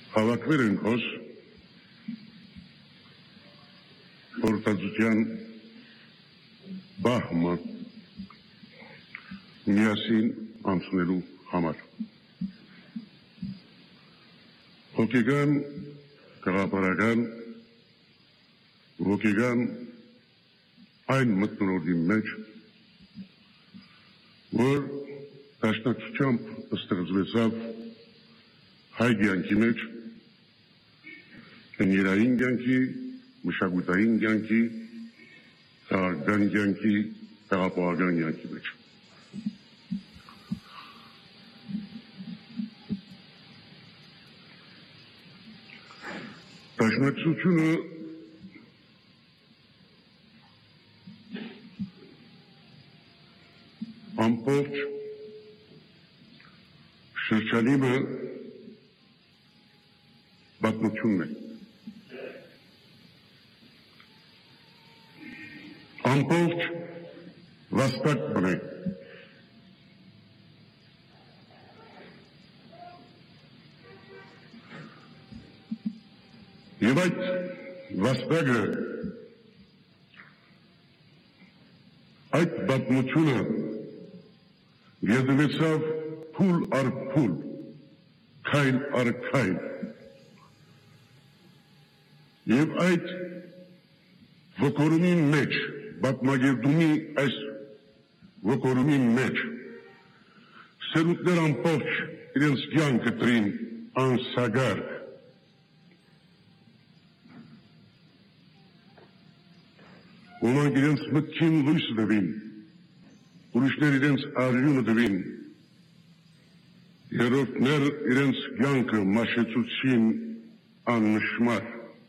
Հավաքվել ենք հոս խորհրդածության բահմը միասին անցնելու համար։ Հոգեգան, գաղափարական, հոգեգան այն մթնոլորտի մեջ, որ դաշնակցությամբ ստեղծվեցավ հայ կյանքի մեջ, ընկերային կյանքի, մշակութային կյանքի, քաղաքական կյանքի, տեղափոխական կյանքի մեջ։ Դաշնակցությունը ամբողջ շրջանիմը պատմությունն է։ Ամբողջ վաստակ բն է։ Եվ այդ վաստակը, այդ պատմությունը գեդվեցավ փուլ առ փուլ, քայլ առ քայլ։ Եվ այդ ոգորումի մեջ, պատմագերդումի այս ոգորումի մեջ, սերունդներ ամբողջ իրենց կյանքը տրին անսագարկ։ Ոմանք իրենց մտքին լույս տվին, ուրիշներ իրենց արյունը տվին, երրորդներ իրենց կյանքը մաշեցուցին աննշմար։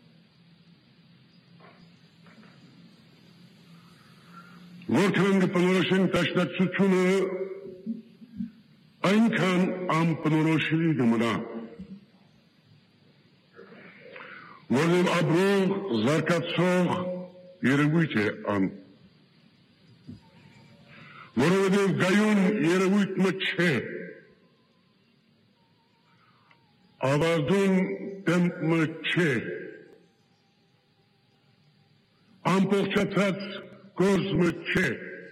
Որքան կբնորոշեն դաշնակցությունը, այնքան անբնորոշելի կմնա, որովհետև ապրող, զարգացող երևույթ է ան, որովհետև գայուն երևույթը չէ, ավարտուն դեմը չէ, ամբողջացած գործը չէ,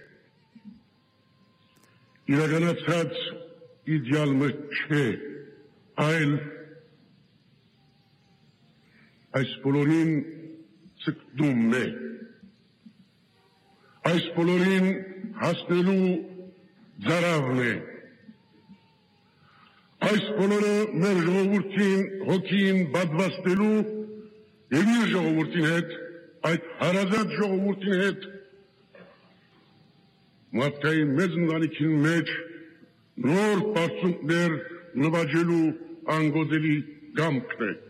իրականացած իդեալը չէ, այլ այս բոլորին ցկտում է, այս բոլորին հասնելու ձարավն է, այս բոլորը մեր ժողովրդին հոգին պատվաստելու և իր ժողովրդին հետ, այդ հարազատ ժողովրդին հետ մարդկային մեծ ընտանիքին մեջ նոր բարձունքներ նվաճելու անգոդելի կամքն է։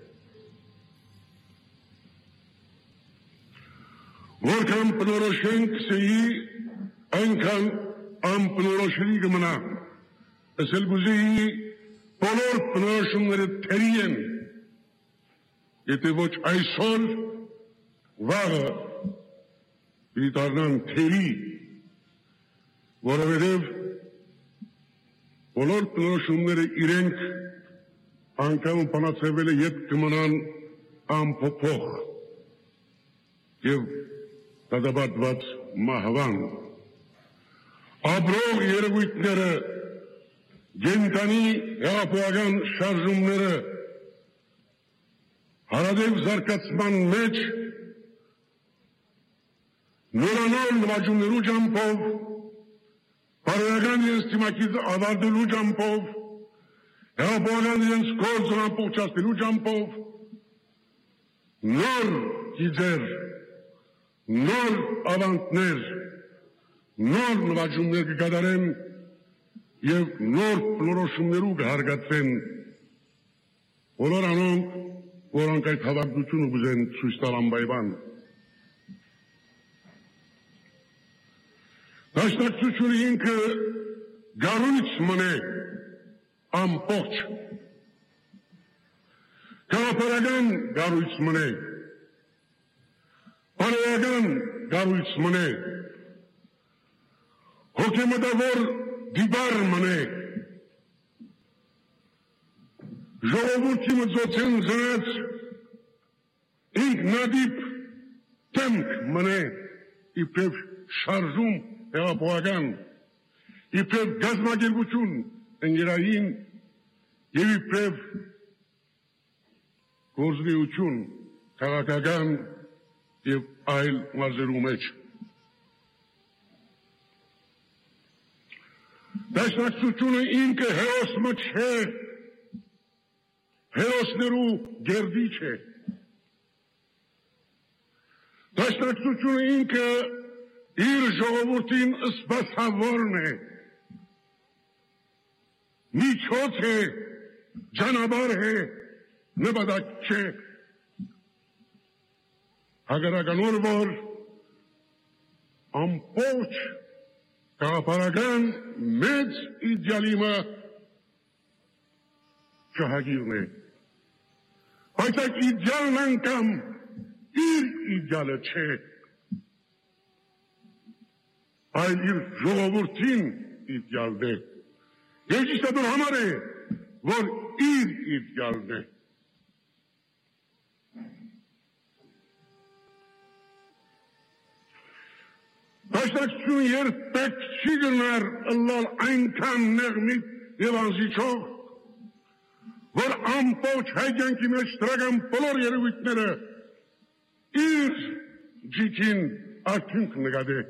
Որքան բնորոշենք սեի, այնքան անբնորոշելի կմնա։ Ասել գուզեի բոլոր բնորոշումները թերի են, եթե ոչ այսօր, վաղը պիտի դառնան թերի, որովհետև բոլոր բնորոշումները իրենք անգամ բանացրվել է ետ կմնան անփոփոխ և դատապարտված մահվան։ Ապրող երևույթները, կենդանի հեղափոխական շարժումները հարադեպ զարգացման մեջ նորանոր նվաճումներու ճամփով, բարոյական իրենց թիմակից ավարտելու ճամփով, հեղափոխական իրենց գործն ամբողջացնելու ճամփով, նոր գիծեր, նոր ավանդներ, նոր նվաճումներ կկատարեն և նոր բնորոշումներու կհարգացվեն բոլոր անոնք, որոնք այդ հավակնությունը կուզեն ցույց տալ անպայման։ Դաշնակցությունը ինքը գառույց մնե ամբողջ, գաղափարական գառույց մնե, բարոյական գառույց մնե, հոգեմտավոր դիբար մնե, ժողովրդի մծոցեն զնեց ինքնադիպ տեմք մնե իբրև շարժում հեղափոխական, իբրև գազագերբություն ընկերային եւ իբրև գործունեություն քաղաքական եւ այլ մարզերու մեջ։ Դաշնակցությունը ինքը հերոսը չէ, հերոսներու գերդիչ է։ Դաշնակցությունը ինքը իր ժողովրդին սպասավորն է, միջոց է, ճանապարհ է, նպատակ չէ։ Հակառականոր որ ամբողջ գաղափարական մեծ իդեալիմը շահագիրն է, բայց այդ իդեալն անգամ իր իդեալը չէ, այլ իր ժողովրդին իդեալն է, եւ ճիշտ համար է, որ իր իդեալն է։ Դաշնակցությունը երբեք չի գնար ըլլալ այնքան նեղմիտ եւ անզիջող, որ ամբողջ հայկյանքի մեջ դրական բոլոր երևույթները իր ջիքին արդյունք նկատե։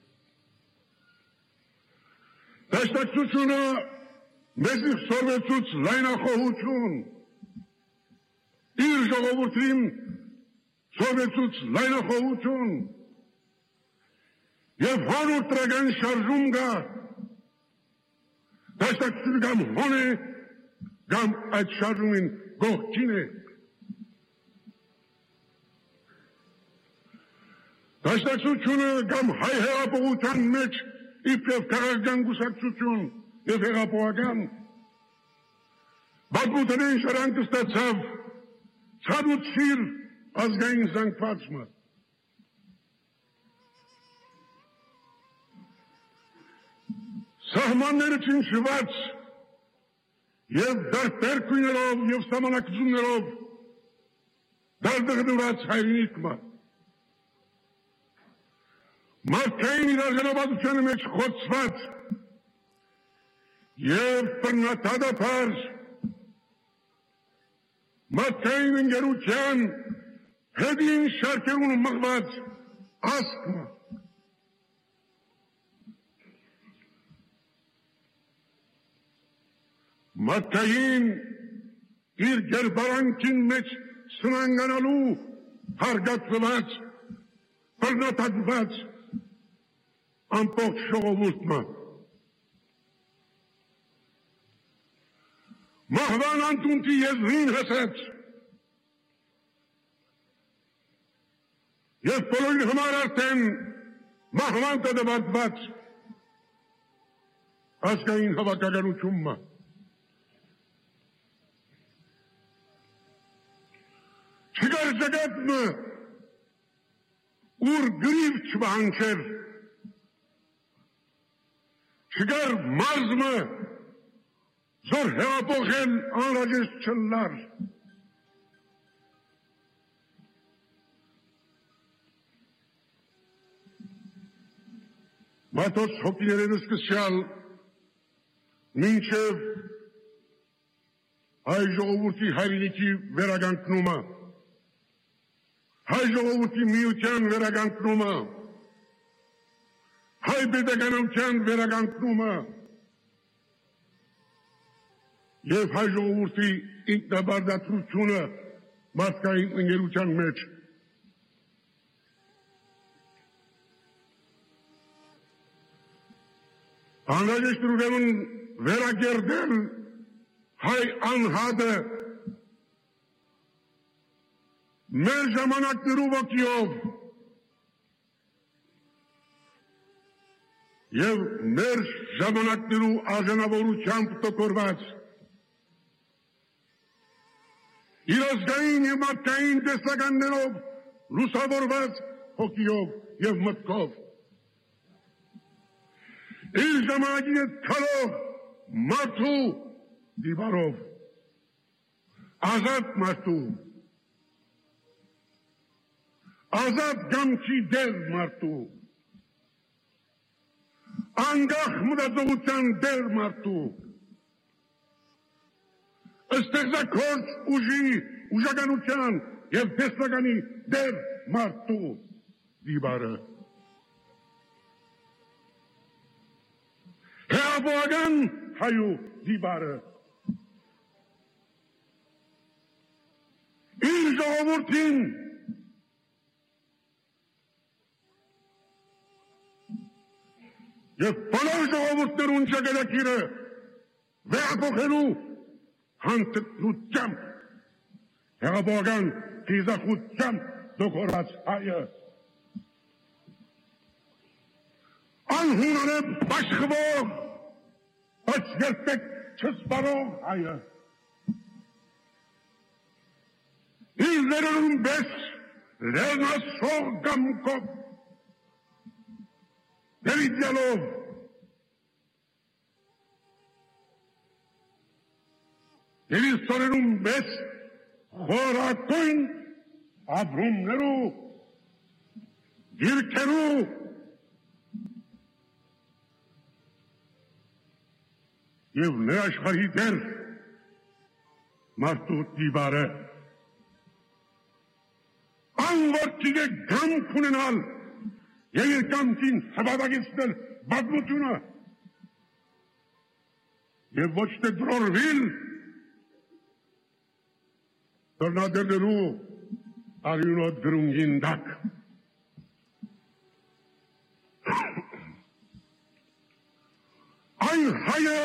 Դաշնակցությունը մեզ սորվեցուց լայնախոհություն, իր ժողովրդին սորվեցուց լայնախոհություն, եւ հանուր տրական շարժում գա, դաշնակցությունը կամ հոն է, կամ այդ շարժումին գողքին է։ Դաշնակցությունը կամ հայ հեղափոխության մեջ իբրև քաղաքական կուսակցություն եւ հեղափոխական բազմութենեն շրանք ստացավ ցավուցիր ազգային զանգվածը։ Սահմանները չնշված եւ դարբեր քույներով եւ սահմանակցումներով դարդղնված հայրենիքը մարդկային իրավաբանության մեջ խոցված եւ բռնատադափար մարդկային ընկերության հետին շարքերուն մղված ասկը մարդկային իր գերբարանքին մեջ սնանկանալու հարգատված, բռնատատված ամբողջ ժողովուրդը մահվան անտունտի եզրին հասած եւ բոլորի համար արդեն մահվան տդվատված ազգային հավաքականությունը չկար ջգատնը ուր գրիվ չբանչեր չկար մարզմը զոր հեղափոխել անհրաժեշտ չլար մատոց հոգիներեն սկսյալ մինչև հայ ժողովրդի հայրենիքի վերականգնումը հայ ժողովրդի միության վերականգնումը, հայ պետականության վերականգնումը եւ հայ ժողովրդի ինքնաբարդացությունը մարդկային ընկերության մեջ անհրաժեշտ ուրեմն վերակերտել հայ անհատը մեր ժամանակներու ոգիով եւ մեր ժամանակներու արժանավորությամբ տոկորված իր ազգային եւ մարդկային տեսականներով լուսավորված հոգիով եւ մտքով իր ժամանակի հետ քալով մարդու դիվարով ազատ մարդու, ազատ գամքի դեր մարդու, անգախ մտածողության դեր մարդու, ստեղծագործ ուժի, ուժականության և տեսլականի դեր մարդու դիբարը։ Հեղափոխական հայու դիբարը։ Իր ժողովուրդին և բոլոր ժողովուրդներուն ճակատագիրը վերափոխելու հանցնությամբ, հեղափոխական խիզախությամբ դոկորած հայը, անհունարև բաշխվող, բայց երբեք չսպարող հայը, իր լերորում բես լերնասող գամքով, դերիդյալով, և իր սորերում բես խորակույն ապրումներու, դիրքերու, և ներաշխարհի դեր մարդու դիբարը, անվորքի է գամք ունենալ և իր գամքին հպատակեցնել բազմությունը և ոչ թե դրորվիլ դրնադերներու արյունոտ գրունգին դակ։ Այն հայը,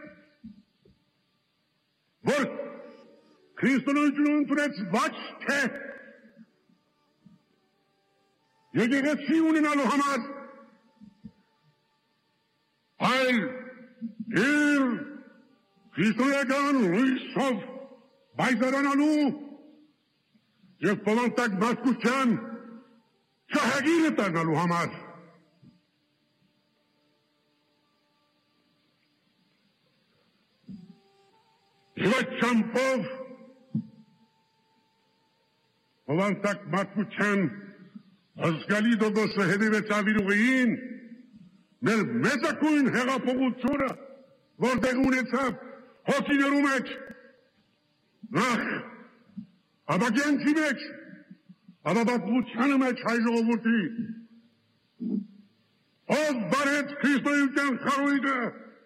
որ քրիստոնեություն ընդունեց ոչ թե եկեղեցի ունենալու համար, այլ իր քրիստոնեական լույսով բայզարանալու և բովանդակ մարդկության շահագիրը դառնալու համար և այդ ճամփով բովանդակ մարդկության ազգալի դոգոսը հետևեցավ իր ուղիին, մեր մեծակույն հեղափոխությունը, որ տեղ ունեցավ հոգիներու մեջ, նախ ապագյանքի մեջ, ապապատմությանը մեջ հայ ժողովուրդի, ով բարեց քրիստոնեության խարույկը,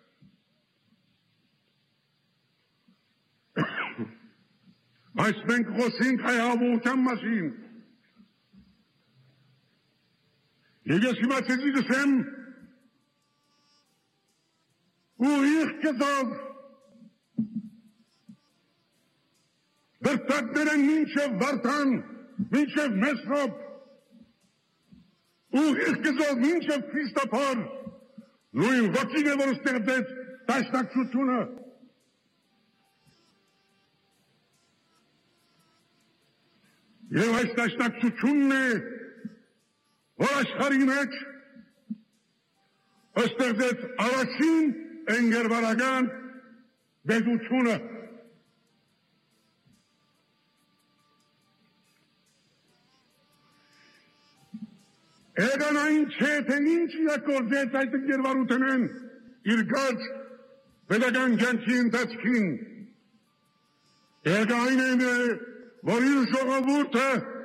բայց մենք խոսենք հայ հեղափոխության մասին, և ես հիմա ցեզի գսեմ, ուղիղ կեզով, դրտակները մինչև վարդան, մինչև Մեսրոպ, ուղիղ կեզով մինչև Քրիստոփոր, նույն ոգին է, որ ստեղծեց դաշնակցությունը, և այս դաշնակցությունն է, որ աշխարհի մեջ ստեղծեց առաջին ընկերվարական պետությունը։ Էգան այն չէ, թե ինչ իրագործեց այդ ընկերվարութենեն իր գաճ պետական կյանքի ընթացքին։ Էգան այն է, որ իր ժողովուրդը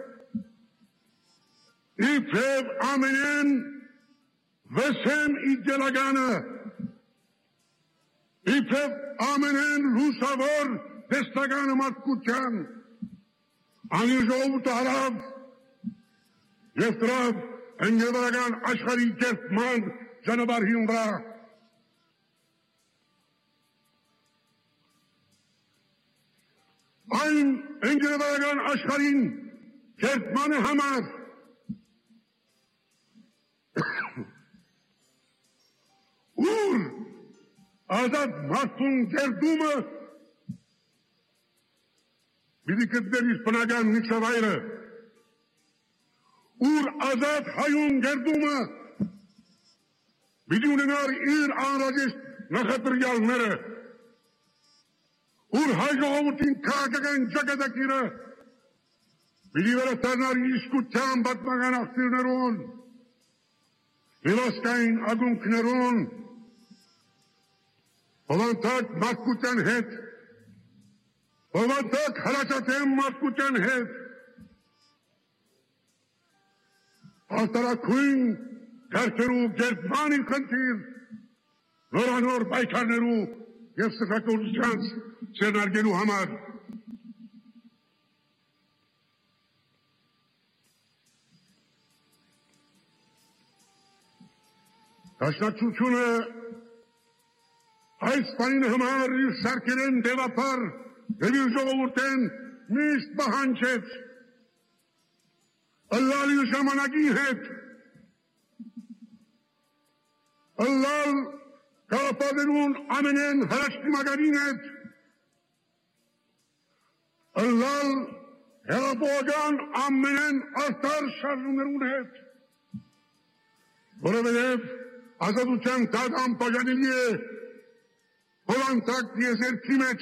իբրև ամենեն վսեմ իդեալականը, իբրև ամենեն լուսավոր տեսլականը մարդկության, անիր ժողովուրդը հարավ և դրավ ընկերվարական աշխարհի կերտման ճանապարհին վրա։ Այն ընկերվարական աշխարհին կերտմանը համար ուր ազատ մարդուն գերդումը պիտի գտներ իր բնական միջավայրը, ուր ազատ հայուն գերդումը պիտի ունենար իր անհրաժեշտ նախադրյալները, ուր հայ ժողովրդին քաղաքական ճակատագիրը պիտի վերադառնար իսկության պատմական աղբյուրներուն եւ ազգային ակունքներուն բովանդակ մարդկության հետ բովանդակ հրաժարեմ մարդկության հետ արտարակույն կարգերու գերբանին խնդիր նորանոր պայքարներու եւ սխակորությանց ձեռնարկելու համար Դաշնակցությունը այս բանին համար իր շարքերեն դեպապար եւ իր ժողովուրդեն միշտ պահանջեց ըլլալ իր ժամանակի հետ ըլլալ կապադերուն ամենեն հրաշքիմագարին հետ ըլլալ հեղափոխական ամենեն արտար շարժումներուն հետ որովհետև ազատության դադան պաշտպանելի է բովանդակ դիեզերքի մեջ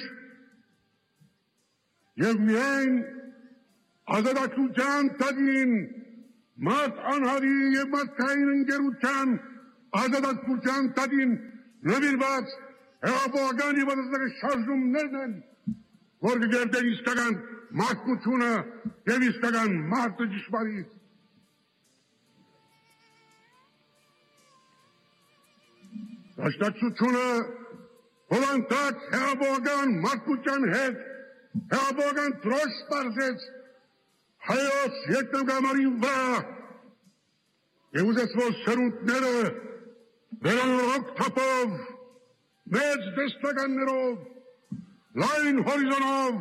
եւ միայն ազատության դադին մարդ անհավի եւ մարդկային ընկերության ազատության դադին նվիրված հեղափոխական եւ ազատական շարժումներն են որ կգերտեն իսկական մարդկությունը եւ իսկական մարդը ճշմարիտ Դաշնակցությունը բովանդակ հեղափոխական մարդկության հետ հեղափոխական դրոշ պարզեց հայոց երկնագամարի վրա եւ ուզեց որ սերունդները վերանորոգ թափով մեծ դստականներով լայն հորիզոնով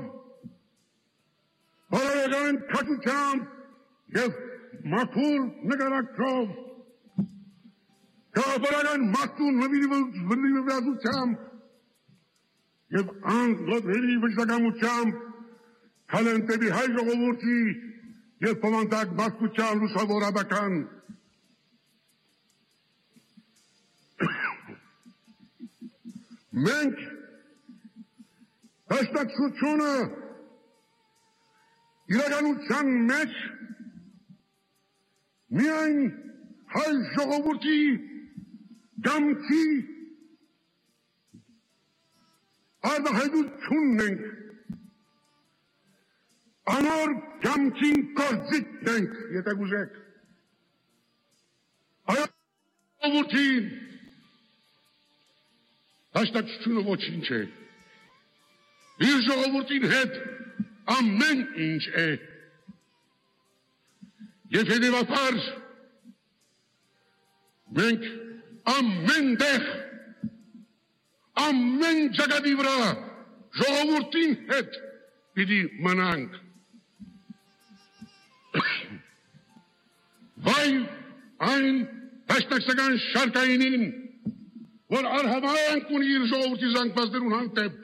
բարոյական քաջությամբ եւ մաքուր նկարակով Կապարական մարդուն նվիրվածությամբ և անգլոտների վճտակամությամբ կալենտեպի հայ ժողովորդի և բովանդակ մարդկության լուսավորաբական մենք դաշնակցությունը իրականության մեջ միայն հայ ժողովորդի Gamki ardahedutçun denk anor gamkin korzik denk yeteguzek ayavurtin taştakçunu voçinçe bir jogavurtin het amen inçe yefedi vapar menk Ամեն տեղ, ամեն ճակատի վրա ժողովրդին հետ պիտի մնանք։ Վայ այն դաշնակցական շարքայինին, որ արհամարանք ունի իր ժողովրդի զանգվածներուն հանդեպ։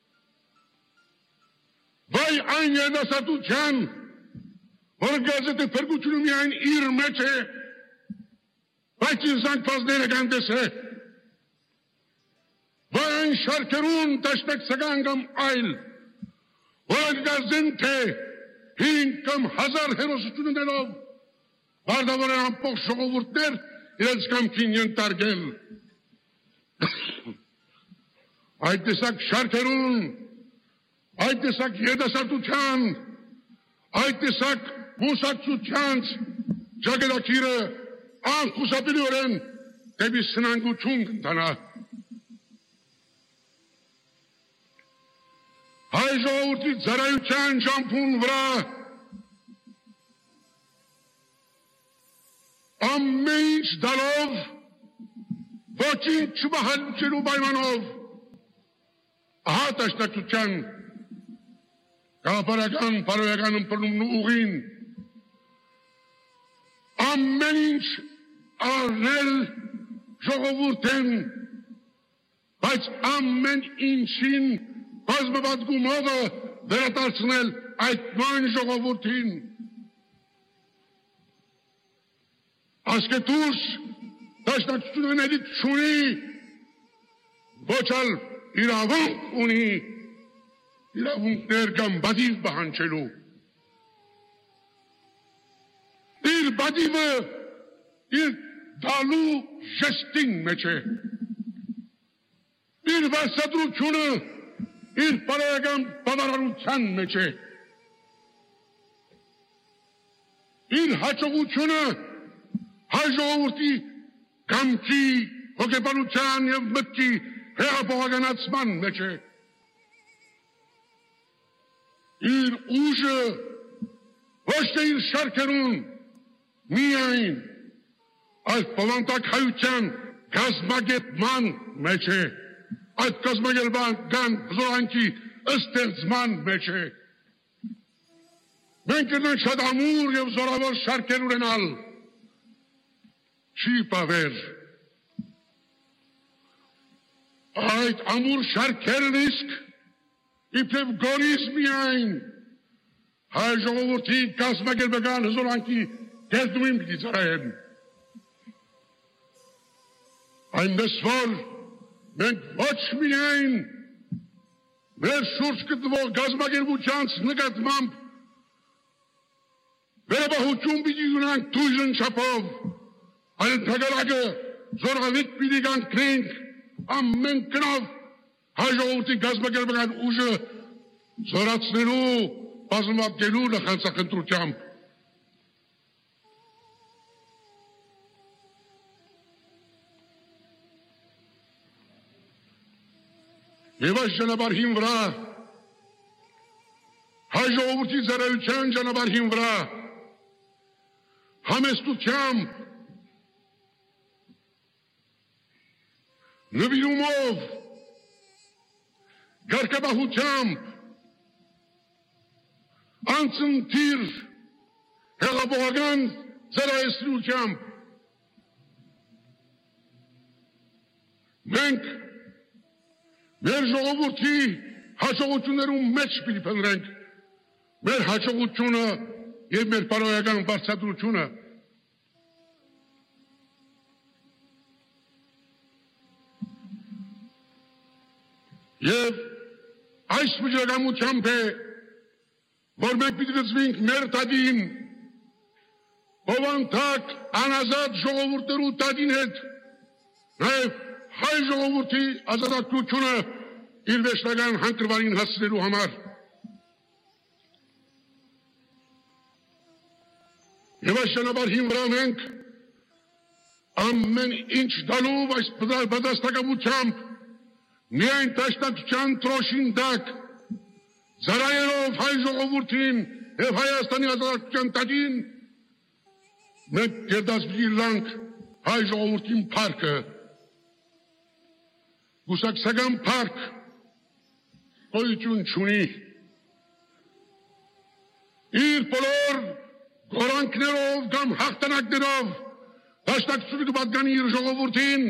Վայ այն երդասարտության, որ գազետը փրկությունը միայն իր մեջ է, Բայց իր զանգվածները գանդես է, որ այն շարքերուն դաշնակցական կամ այլ, որ գազեն թե 5 կամ 1000 հերոսություն ունելով, վարդավոր են ամբողջ ժողովուրդներ իրենց կամքին ենթարկել։ Այդ տեսակ շարքերուն, այդ տեսակ երդասարտության, այդ տեսակ մուսակցությանց ճակատագիրը անխուսափելիորեն դեպի սնանկություն կընթանա։ Հայ ժողովրդի ծառայության ճամփուն վրա ամեն ինչ դալով ոչինչ չմահանջելու պայմանով ահա դաշնակցության գաղափարական բարոյական ըմբռնումն ուղին ամեն ինչ արնել ժողովուրդեն, բայց ամեն ինչին բազմապատ գումովը վերադարձնել այդ նույն ժողովուրդին։ Ասկետուս դաշնակցությունների չունի, ոչ ալ իրավունք ունի իրավունքներ կամ բադիվ պահանջելու։ Իր բադիվը իր դալու ժեստին մեջ է։ Իր վարսադրությունը իր պարայական բավարարության մեջ է։ Իր հաջողությունը հայ ժողովրդի կամքի, հոգեբանության և մտքի հեղափոխականացման մեջ է։ Իր ուժը ոչ թե իր շարքերուն միայն այդ բովանդակայության կազմակերպման մեջ է, այդ կազմակերպական զորանքի ստեղծման մեջ է։ Մենք կրնանք շատ ամուր և զորավոր շարքեր ունենալ, չի պավեր։ Այդ ամուր շարքերն իսկ իբրև գորիս միայն հայ ժողովրդի կազմակերպական հզորանքի դերդումին պիտի ծառայեն։ Այնպես որ մենք ոչ միայն մեր շուրջ գտնվող կազմակերպությանց նկատմամբ վերաբահություն պիտի ունենք թույժն չափով, այլ ընդհակառակը զորավիտ պիտի կանքնենք ամեն կնով հայ ժողովրդի կազմակերպական ուժը զորացնելու, բազմապատկելու նախանցախնդրությամբ։ Եվ այս ճանապարհին վրա, հայ ժողովրդի ծառայության ճանապարհին վրա, համեստությամբ, նվիրումով, գարկաբահությամբ, անցնթիր հեղափոխական ծառայությունությամբ մենք մեր ժողովրդի հաջողություններում մեջ պիտի փնտրենք մեր հաջողությունը և մեր պարոյական բարձրացությունը։ Եվ այս վճռականությամբ է, որ մենք պիտի գծվենք մեր տադին, բովանդակ անազատ ժողովուրդներու տադին հետ, նաև հայ ժողովրդի ազատությունը իր վերջնական հանգրվանին հասցնելու համար։ Եվ այս ճանապարհին վրա մենք ամեն ինչ տալով այս պատասխանատվությամբ միայն դաշնակցության տրոշին տակ ծառայելով հայ ժողովրդին և Հայաստանի ազատության տակին մենք գերդասվիրենք հայ ժողովրդին փառքը, կուսակցական փառք գոյություն չունի։ Իր բոլոր գորանքներով կամ հաղթանակներով դաշնակցությունը կպատկանի իր ժողովրդին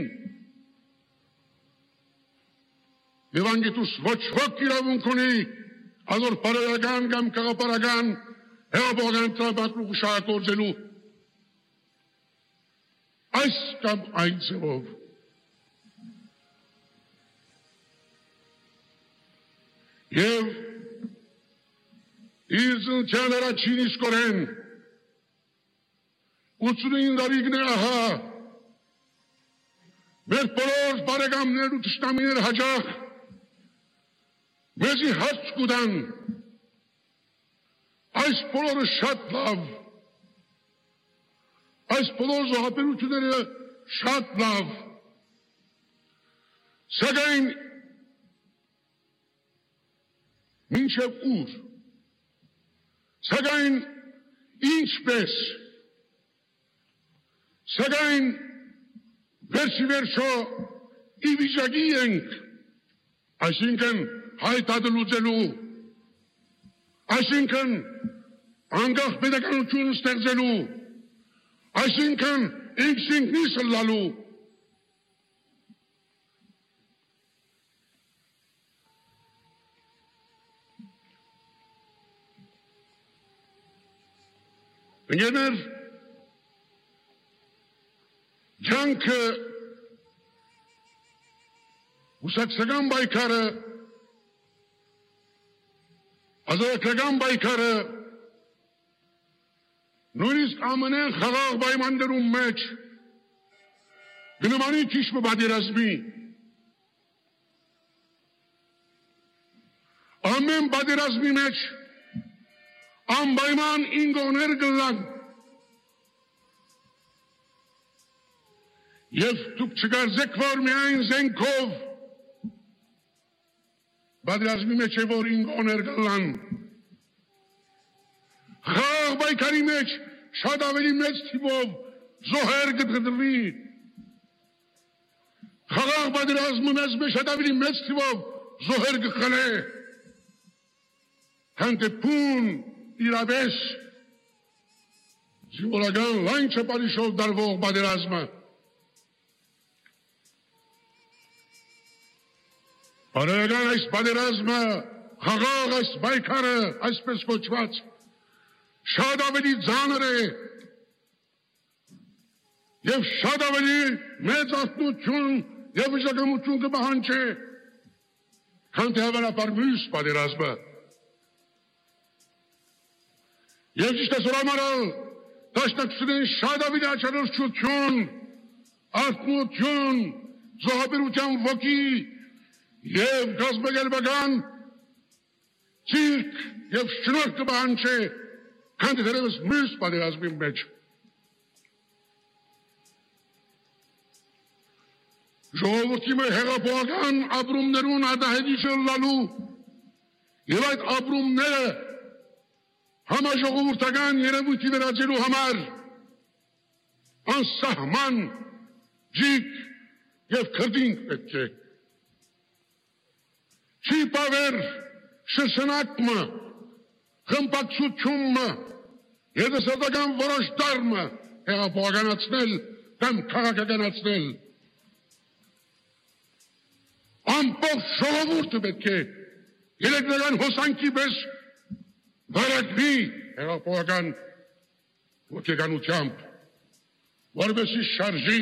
և անգետուս ոչ ոք իրավունք ունի ազոր պարոյական կամ կաղապարական հեղափոխական տրամադրող շահագործելու այս կամ այն ձևով։ Եվ իր ծնության առաջին իսկորեն 89 տարիքն է ահա մեր բոլոր բարեկամներ ու թշնամիներ հաճախ մեզի հարց կուտան այս բոլորը շատ լավ, այս բոլոր զոհաբերությունները շատ լավ, սակայն մինչև ուր, սակայն ինչպես, սակայն վերջի վերջո ի վիճակի ենք, այսինքն հայտարարը լուծելու, այսինքն անկախ պետականություն ստեղծելու, այսինքն ինքնինքնիս լալու, ընկերներ, ջանքը ուսակցական բայկարը ազատագրական պայքարը նույնիսկ ամենայն խաղաղ պայմաններում մեջ գնմանի ճիշտ պատերազմի ամեն պատերազմի մեջ անպայման ինգոներ գլան եւ դուք չկարծեք որ միայն զենքով պատերազմի մեջ է որ ինգոներ գլան խաղաղ պայքարի մեջ շատ ավելի մեծ թիվով զոհեր կդրվի խաղաղ պատերազմի մեջ շատ ավելի մեծ թիվով զոհեր կխլե քան թե փուն իրավես զինվորական լայն չպարիշով դարվող պատերազմը Բարոյական այս պատերազմը, խաղաղ այս պայքարը, այսպես կոչված, շատ ավելի ծանր է եւ շատ ավելի մեծ արտոնություն եւ վիճակամություն կպահանջի, քան թե հավանաբար մյուս պատերազմը։ Եվ ճիշտ է սորամարալ, դաշնակցությունների շատ ավելի աչարորչություն, արտոնություն, զոհաբերության ոգի եւ գազբերբական ցիրկ եւ շնորհ կպահանջի, քան թե դերևս մյուս պատերազմի մեջ։ Ժողովրդի մեր հեղափոխական ապրումներուն արտահայտիչը լալու եւ այդ ապրումները համաժողովրդական երևույթի վերածելու համար անսահման ջիկ եւ քրտինք պետք է։ Չի պավեր շրջանակը, խմբակցությունը, երիտասարդական որոշ դարմը հեղափոխականացնել կամ քաղաքականացնել։ Ամբողջ ժողովուրդը պետք է երեքնական հոսանքի պես վարակվի հեղափոխական ոգեկանությամբ, որպեսզի շարժի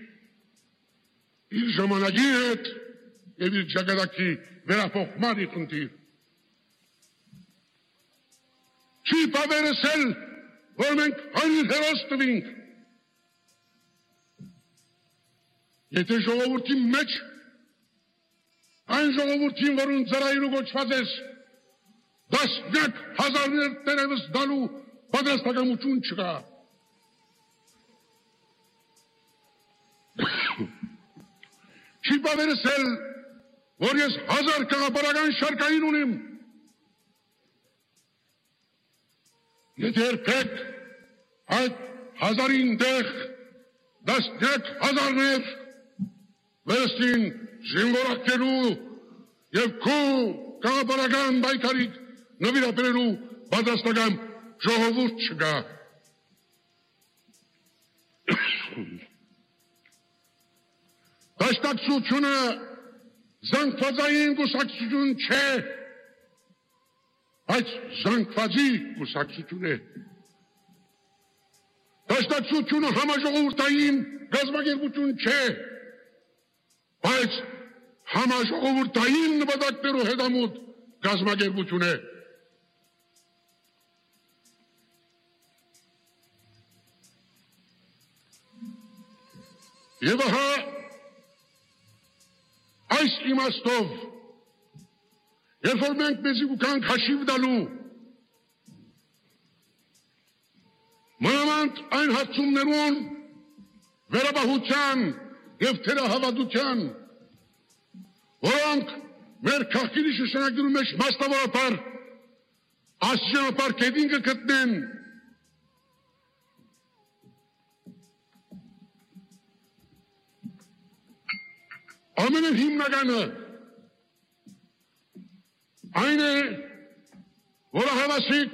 իր ժամանակի հետ եւ իր ճակատագրի վերափոխման խնդիր։ Չի պավերսել, որ մենք հանիր հերոս տվինք։ Եթե ժողովրդի մեջ այն ժողովրդին, որուն ծրայրու գոչված ես, դասնյակ հազարներ տերևս դալու պատրաստակամություն չկա։ Չի պավերսել, որ ես 1000 կաղապարական շարքային ունիմ։ Եթե երբեք այդ 1000-ին տեղ դասնյակ հազարներ վերստին զինվորակելու և քո կաղապարական բայկարիք նվիրապերելու պատրաստական ժողովուրդ չկա։ Դաշնակցությունը զանգվածային կուսակցություն չէ, բայց զանգվածի կուսակցություն է։ Դաշնակցությունը համաժողովրդային գազագերբություն չէ, բայց համաժողովրդային նպատակներով հետամուտ գազագերբություն է։ Եվ ահա այս իմաստով, երբ որ մենք մեզի ուկանք հաշիվ տալու, մանավանդ այն հարցումներուն վերաբահության և թերահավատության, որոնք մեր քաղաքերի շրջանակներու մեջ մասնավորապես աստիճանաբար կետին կգտնեն, ամենահիմնականը այն է, որը հավասիկ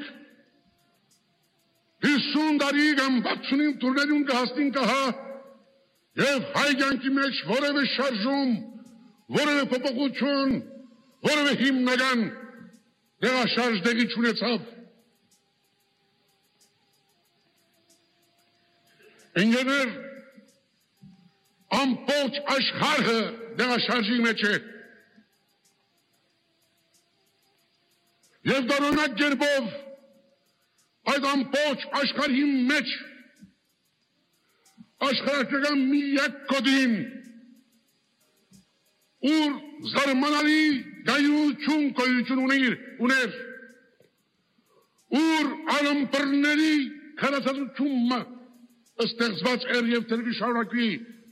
50 տարի կամ 65 տուրներուն կհաստին կահա և հայ կյանքի մեջ որևէ շարժում, որևէ փոփոխություն, որևէ հիմնական դեղաշարժ տեղի չունեցավ։ Ինժեներ ամբողջ աշխարհը դեղաշարժի մեջ է։ Եվ դարոնակ գերբով այդ ամբողջ աշխարհի մեջ աշխարհական միակ կոդին ուր զարմանալի գայություն գոյություն ուներ ուր անըմբռնելի քարացածությունը ստեղծված էր եւ դեռ շարունակվի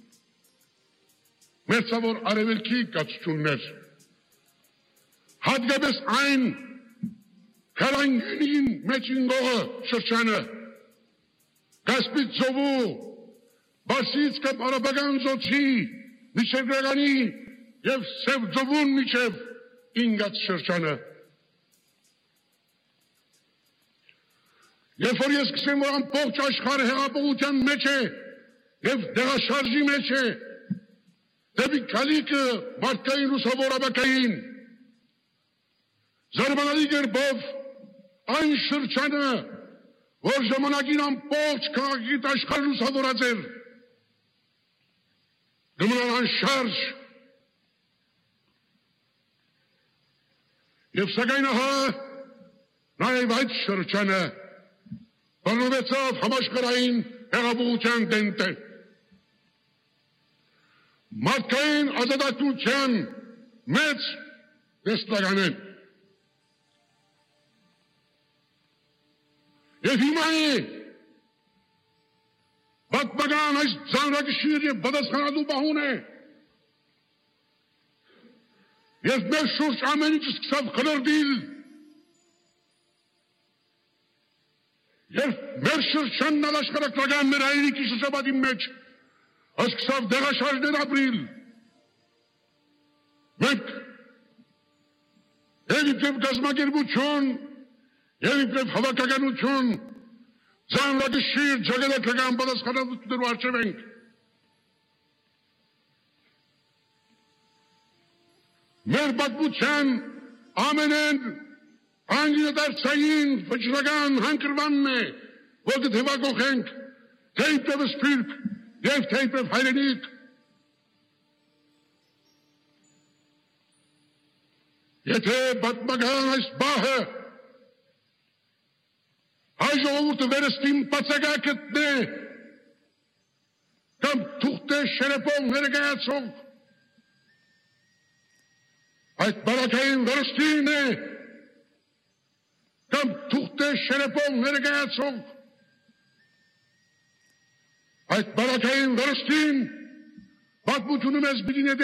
մերձավոր արևելքի կացություններ հատկապես այն քարանյունին մեջին գողը շրջանը Կասպից ծովու Բարսից կամ արաբական ծոցի միջերգրականի եւ Սև ծովուն միջև ինգած շրջանը Երբ որ ես սկսեմ, որ ամբողջ աշխարհը հեղափոխության մեջ է եւ դեղաշարժի մեջ է, դեպի քալիկը մարդկային լուսավորաբակային, զարմանալի կերպով այն շրջանը, որ ժամանակին ամբողջ քաղաքից աշխարհը լուսավորած էր, գմնան անշարժ եւ սակայն ահա նաեւ այդ շրջանը բռնվեցավ համաշխարհային հեղափոխության դենտը մարդկային ազատատության մեծ դեսպլականեն եւ հիմա է պատմական այս ծանրակշիռ եւ պատասխանատու պահուն է եւ մեր շուրջ ամեն ինչ սկսավ խլրդիլ Երբ մեր շրջանն աշխարհական մեր հայրենիքի շրջապատի մեջ սկսավ դեղաշարժներ ապրիլ մենք եւ իբրև գազམ་ակերպություն եւ իբրև հավաքականություն ծանրակշիռ ճակատագրական պատասխանատվություններով արժեվ ենք մեր պատմության ամենեն անգլիադարձային վճռական հանգրվանն է, որ կթևակողենք թե իբրև սփյուռք եւ թե իբրև հայրենիք Եթե պատմական այս բահը հայ ժողովուրդը վերստին բացակակն է կամ թուղթե շերեփով ներկայացող այդ բարակային վերստին է կամ թուղթե շերեփով ներկայացող այդ բարակային վերստին պատմությունը մեզ պիտի